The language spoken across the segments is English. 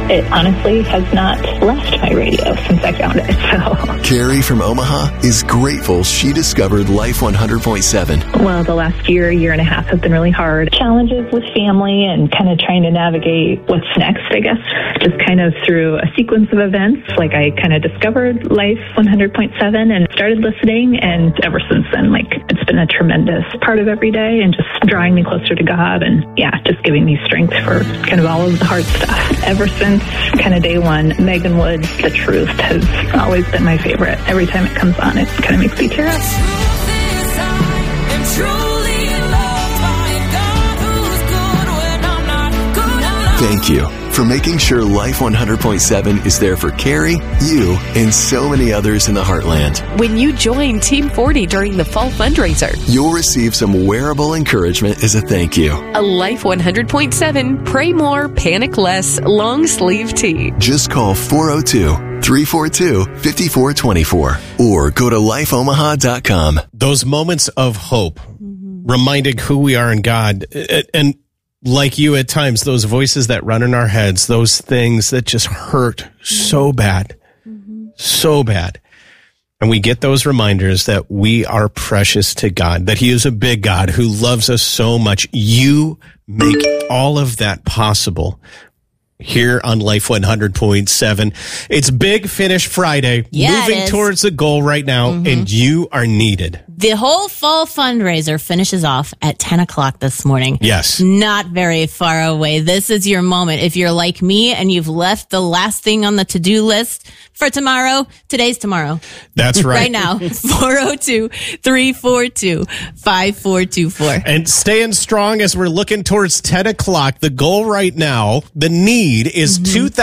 it honestly has not left my radio since I found it. So, Carrie from Omaha is grateful she discovered Life 100.7. well, the last year and a half have been really hard. Challenges with family and kind of trying to navigate what's next, I guess. Just kind of through a sequence of events. Like I kind of discovered Life 100.7 and started listening. And ever since then, like it's been a tremendous part of every day and just drawing me closer to God and just giving me strength for kind of all of the hard stuff. Ever since kind of day one, Megan Wood's The Truth has always been my favorite. Every time it comes on, it kind of makes me tear up. Thank you for making sure Life 100.7 is there for Carrie, you, and so many others in the Heartland. When you join Team 40 during the fall fundraiser, You'll receive some wearable encouragement as a thank you. a Life 100.7 Pray More, Panic Less long sleeve tee. Just call 402-342-5424 or go to lifeomaha.com. Those moments of hope, reminding who we are in God, and like you at times, those voices that run in our heads, those things that just hurt so bad, so bad. And we get those reminders that we are precious to God, that He is a big God who loves us so much. You make all of that possible here on Life 100.7. It's Big Finish Friday, moving towards the goal right now, and you are needed. The whole fall fundraiser finishes off at 10 o'clock this morning. Yes. Not very far away. This is your moment. If you're like me and you've left the last thing on the to-do list for tomorrow, today's tomorrow. That's right. Right now, 402-342-5424. And staying strong as we're looking towards 10 o'clock. The goal right now, the need is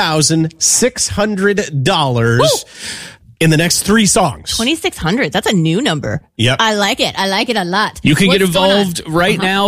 $2,600 in the next 3 songs. 2,600. That's a new number. Yep. I like it. I like it a lot. You can get What's going on? involved right now,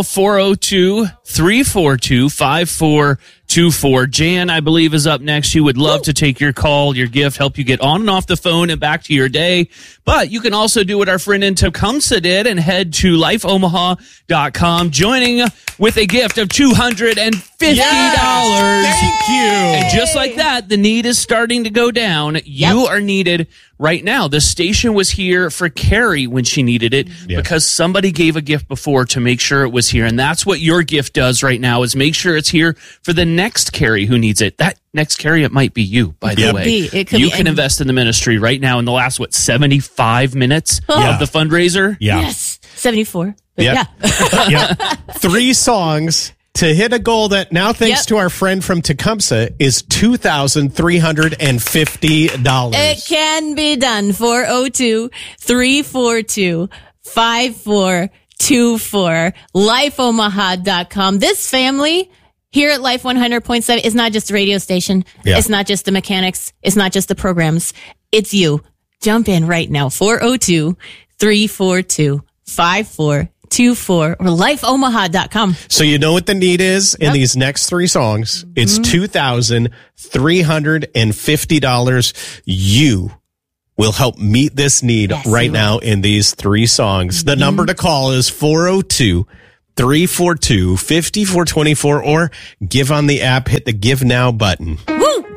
402-342-5424. Jan, I believe, is up next. She would love to take your call, your gift, help you get on and off the phone and back to your day. But you can also do what our friend in Tecumseh did and head to lifeomaha.com, joining with a gift of $250. Thank you. And just like that, the need is starting to go down. You are needed right now. The station was here for Carrie when she needed it because somebody gave a gift before to make sure it was here. And that's what your gift does right now, is make sure it's here for the next Carrie who needs it. That next Carrie, it might be you, by the way. You can invest in the ministry right now in the last, 75 minutes of the fundraiser? Yes. 74. But Yep. 3 songs to hit a goal that now, thanks to our friend from Tecumseh, is $2,350. It can be done. 402-342-5424. Lifeomaha.com. This family here at Life 100.7 is not just a radio station. Yeah. It's not just the mechanics. It's not just the programs. It's you. Jump in right now. 402-342-5424 or lifeomaha.com. So you know what the need is in these next 3 songs. It's $2,350. You will help meet this need right now in these 3 songs. The number to call is 402-342-5424 or give on the app, hit the Give Now button. Woo!